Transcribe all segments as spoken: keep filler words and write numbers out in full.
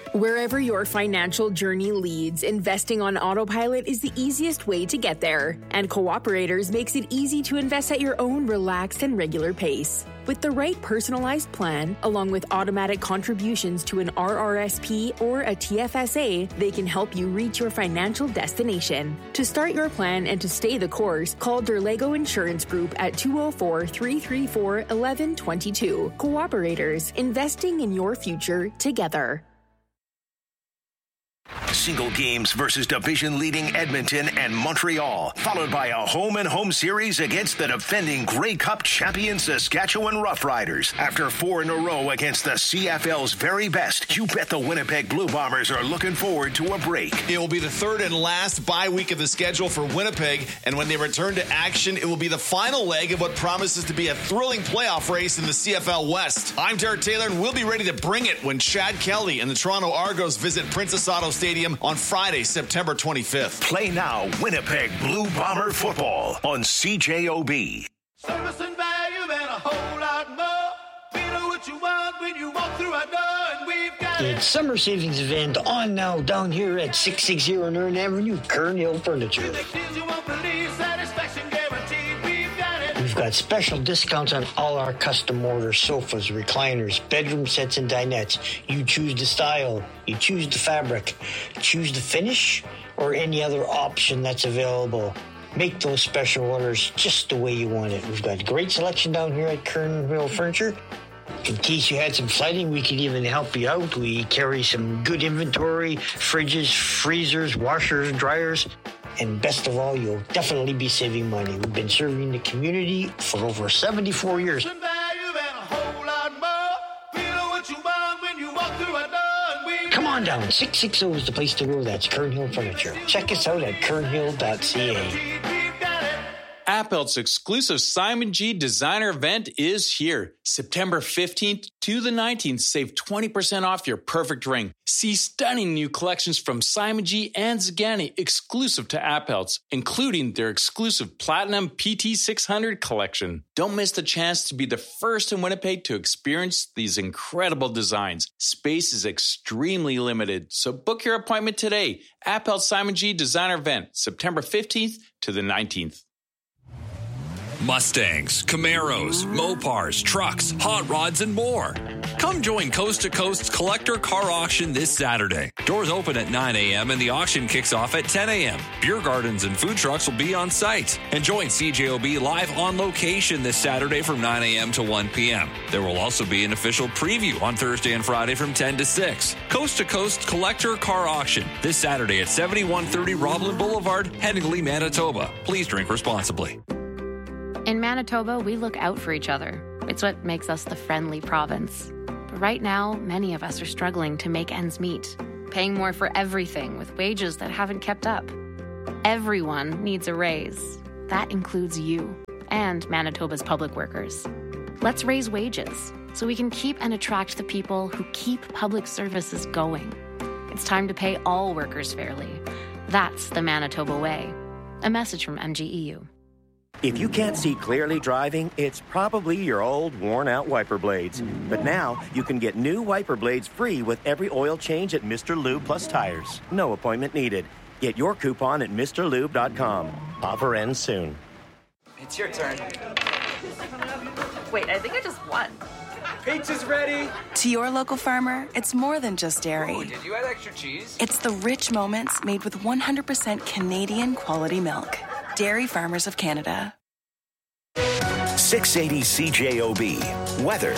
Wherever your financial journey leads, investing on autopilot is the easiest way to get there. And Cooperators makes it easy to invest at your own relaxed and regular pace. With the right personalized plan, along with automatic contributions to an R R S P or a T F S A, they can help you reach your financial destination. To start your plan and to stay the course, call Derlego Insurance Group at two oh four, three three four, one one two two. Cooperators, investing in your future together. Single games versus division-leading Edmonton and Montreal, followed by a home-and-home series against the defending Grey Cup champion Saskatchewan Roughriders. After four in a row against the C F L's very best, you bet the Winnipeg Blue Bombers are looking forward to a break. It will be the third and last bye week of the schedule for Winnipeg, and when they return to action, it will be the final leg of what promises to be a thrilling playoff race in the C F L West. I'm Derek Taylor, and we'll be ready to bring it when Chad Kelly and the Toronto Argos visit Princess Auto Stadium on Friday, September twenty-fifth. Play now, Winnipeg Blue Bomber football on C J O B. Service and value and a whole lot more. We know what you want when you walk through our door, and we've got It's summer savings event on now down here at six sixty Nern Avenue, Kern Hill Furniture. You won't believe, satisfaction guaranteed. We've got it. We've got special discounts on all our custom order sofas, recliners, bedroom sets, and dinettes. You choose the style, you choose the fabric, choose the finish, or any other option that's available. Make those special orders just the way you want it. We've got great selection down here at Kern Hill Furniture. In case you had some flooding, we can even help you out. We carry some good inventory, fridges, freezers, washers, dryers. And best of all, you'll definitely be saving money. We've been serving the community for over seventy-four years. Come on down. six sixty is the place to go. That's Kern Hill Furniture. Check us out at kernhill dot c a. Appelt's exclusive Simon G designer event is here. September fifteenth to the nineteenth. Save twenty percent off your perfect ring. See stunning new collections from Simon G and Zagani exclusive to Appelt's, including their exclusive Platinum P T six hundred collection. Don't miss the chance to be the first in Winnipeg to experience these incredible designs. Space is extremely limited, so book your appointment today. Appelt Simon G designer event, September fifteenth to the nineteenth. Mustangs, Camaros, Mopars, trucks, hot rods, and more. Come join Coast to Coast's Collector Car Auction this Saturday. Doors open at nine a.m. and the auction kicks off at ten a.m. Beer gardens and food trucks will be on site. And join C J O B live on location this Saturday from nine a.m. to one p.m. There will also be an official preview on Thursday and Friday from ten to six. Coast to Coast Collector Car Auction this Saturday at seventy-one thirty Roblin Boulevard, Headingley, Manitoba. Please drink responsibly. In Manitoba, we look out for each other. It's what makes us the friendly province. But right now, many of us are struggling to make ends meet, paying more for everything with wages that haven't kept up. Everyone needs a raise. That includes you and Manitoba's public workers. Let's raise wages so we can keep and attract the people who keep public services going. It's time to pay all workers fairly. That's the Manitoba way. A message from M G E U. If you can't see clearly driving, it's probably your old, worn-out wiper blades. But now, you can get new wiper blades free with every oil change at Mister Lube Plus Tires. No appointment needed. Get your coupon at Mr Lube dot com. Offer ends soon. It's your turn. Wait, I think I just won. Pizza's ready. To your local farmer, it's more than just dairy. Oh, did you add extra cheese? It's the rich moments made with one hundred percent Canadian quality milk. Dairy Farmers of Canada. six eighty C J O B. Weather.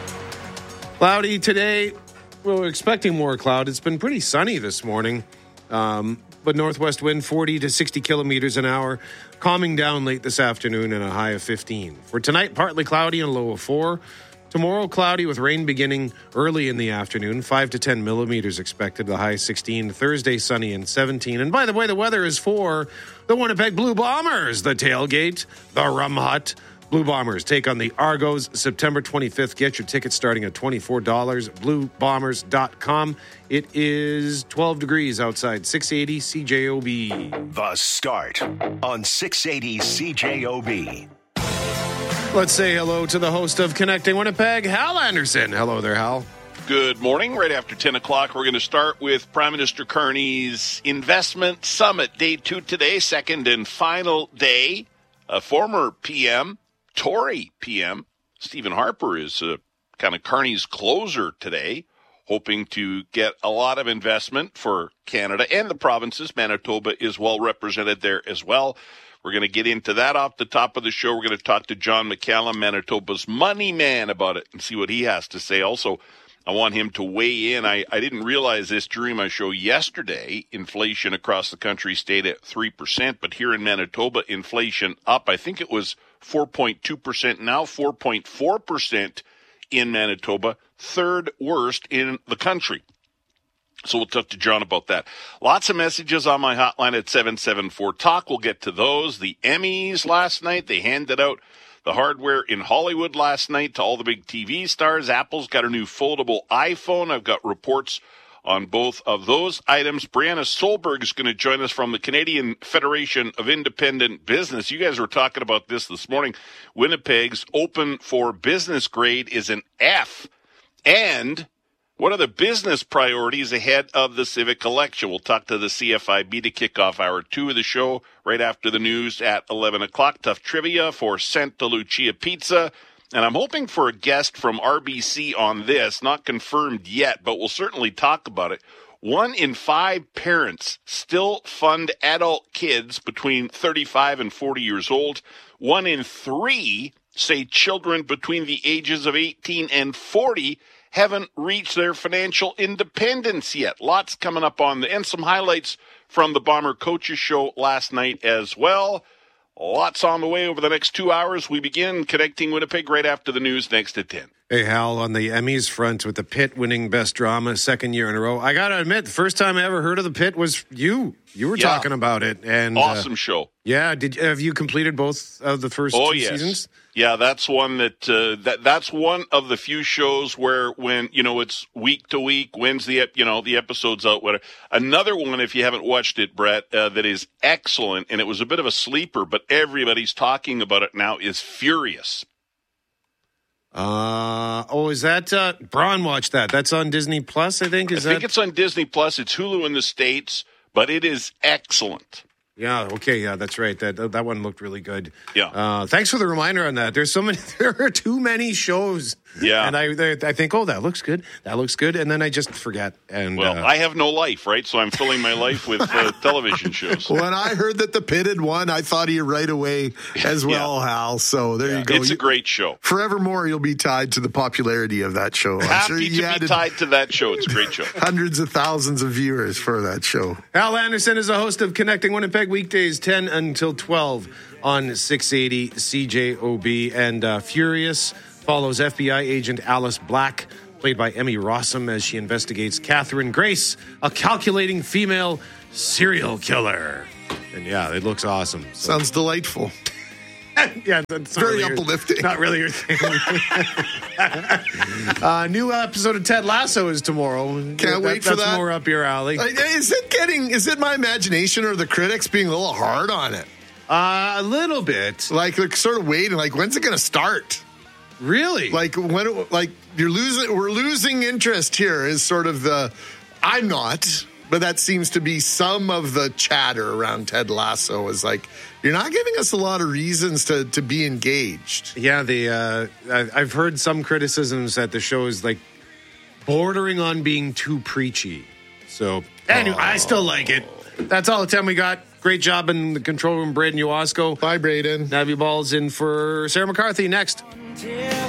Cloudy today. Well, we're expecting more cloud. It's been pretty sunny this morning. Um, but northwest wind forty to sixty kilometers an hour. Calming down late this afternoon and a high of fifteen. For tonight, partly cloudy and a low of four. Tomorrow, cloudy with rain beginning early in the afternoon. five to ten millimeters expected, the high sixteen. Thursday, sunny and seventeen. And by the way, the weather is for the Winnipeg Blue Bombers. The tailgate, the rum hut. Blue Bombers take on the Argos September twenty-fifth. Get your tickets starting at twenty-four dollars. blue bombers dot com. It is twelve degrees outside. six eighty C J O B. The Start on six eighty C J O B. Let's say hello to the host of Connecting Winnipeg, Hal Anderson. Hello there, Hal. Good morning. Right after ten o'clock, we're going to start with Prime Minister Carney's Investment Summit. Day two today, second and final day. A former P M, Tory P M, Stephen Harper is uh, kind of Carney's closer today, hoping to get a lot of investment for Canada and the provinces. Manitoba is well represented there as well. We're going to get into that off the top of the show. We're going to talk to John McCallum, Manitoba's money man, about it and see what he has to say. Also, I want him to weigh in. I, I didn't realize this during my show yesterday. Inflation across the country stayed at three percent, but here in Manitoba, inflation up. I think it was four point two percent now, four point four percent in Manitoba, third worst in the country. So we'll talk to John about that. Lots of messages on my hotline at seven seven four talk. We'll get to those. The Emmys last night, they handed out the hardware in Hollywood last night to all the big T V stars. Apple's got a new foldable iPhone. I've got reports on both of those items. Brianna Solberg is going to join us from the Canadian Federation of Independent Business. You guys were talking about this this morning. Winnipeg's open for business grade is an F. And what are the business priorities ahead of the civic election? We'll talk to the C F I B to kick off hour two of the show right after the news at eleven o'clock. Tough trivia for Santa Lucia Pizza. And I'm hoping for a guest from R B C on this, not confirmed yet, but we'll certainly talk about it. One in five parents still fund adult kids between thirty-five and forty years old. One in three say children between the ages of eighteen and forty haven't reached their financial independence yet. Lots coming up on the, and some highlights from the Bomber Coaches Show last night as well. Lots on the way over the next two hours. We begin Connecting Winnipeg right after the news next at ten. Hey, Hal, on the Emmys front with the Pit winning Best Drama second year in a row. I got to admit, the first time I ever heard of the Pit was you. You were yeah. talking about it. And awesome uh, show. Yeah. Did Have you completed both of the first oh, two yes. seasons? Yeah, that's one that, uh, that that's one of the few shows where when, you know, it's week to week, when's the, you know, the episode's out, whatever. Another one, if you haven't watched it, Brett, uh, that is excellent, and it was a bit of a sleeper, but everybody's talking about it now, is Furious. Uh, oh, is that, uh, Braun watched that. That's on Disney Plus, I think. Is I think that... it's on Disney Plus. It's Hulu in the States, but it is excellent. Yeah, okay, yeah, that's right. That that one looked really good. Yeah. Uh, thanks for the reminder on that. There's so many, there are too many shows. Yeah. And I I think, oh, that looks good. That looks good. And then I just forget. And Well, uh, I have no life, right? So I'm filling my life with uh, television shows. When I heard that the Pit had won, I thought of you right away as well, yeah. Hal. So there yeah. you go. It's you, a great show. Forevermore, you'll be tied to the popularity of that show. I'm Happy sure to you be added tied to that show. It's a great show. Hundreds of thousands of viewers for that show. Hal Anderson is a host of Connecting Winnipeg weekdays ten until twelve on six eighty C J O B. And uh, Furious follows F B I agent Alice Black, played by Emmy Rossum, as she investigates Catherine Grace, a calculating female serial killer. And yeah, it looks awesome. So. Sounds delightful. Yeah, that's very really uplifting. Your, not really your thing. uh, new episode of Ted Lasso is tomorrow. Can't that, wait for that's that. More up your alley. Is it getting? Is it my imagination or the critics being a little hard on it? Uh, a little bit. Like they're sort of waiting. Like when's it going to start? Really? Like when? It, like you're losing. We're losing interest here. Is sort of the. I'm not. But that seems to be some of the chatter around Ted Lasso is like, you're not giving us a lot of reasons to, to be engaged. Yeah, the uh, I've heard some criticisms that the show is like bordering on being too preachy. So anyway, oh. I still like it. That's all the time we got. Great job in the control room, Braden Uosco. Bye, Braden. Navy Ball's in for Sarah McCarthy next.